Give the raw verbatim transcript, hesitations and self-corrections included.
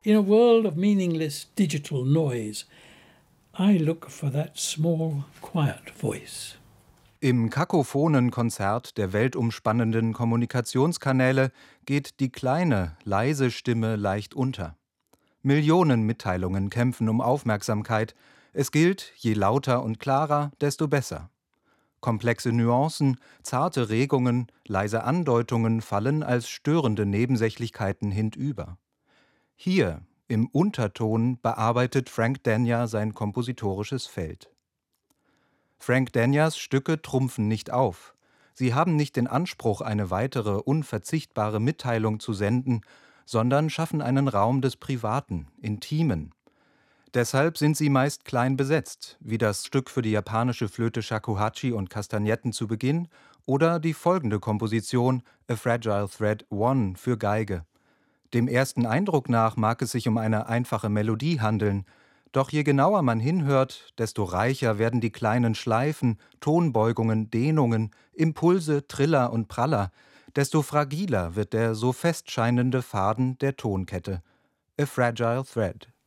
In a world of meaningless digital noise, I look for that small, quiet voice. Im kakophonen Konzert der weltumspannenden Kommunikationskanäle geht die kleine, leise Stimme leicht unter. Millionen Mitteilungen kämpfen um Aufmerksamkeit. Es gilt, je lauter und klarer, desto besser. Komplexe Nuancen, zarte Regungen, leise Andeutungen fallen als störende Nebensächlichkeiten hinüber. Hier, im Unterton, bearbeitet Frank Dania sein kompositorisches Feld. Frank Danias Stücke trumpfen nicht auf. Sie haben nicht den Anspruch, eine weitere unverzichtbare Mitteilung zu senden, sondern schaffen einen Raum des Privaten, Intimen. Deshalb sind sie meist klein besetzt, wie das Stück für die japanische Flöte Shakuhachi und Kastagnetten zu Beginn oder die folgende Komposition A Fragile Thread One für Geige. Dem ersten Eindruck nach mag es sich um eine einfache Melodie handeln, doch je genauer man hinhört, desto reicher werden die kleinen Schleifen, Tonbeugungen, Dehnungen, Impulse, Triller und Praller, desto fragiler wird der so fest scheinende Faden der Tonkette. A Fragile Thread.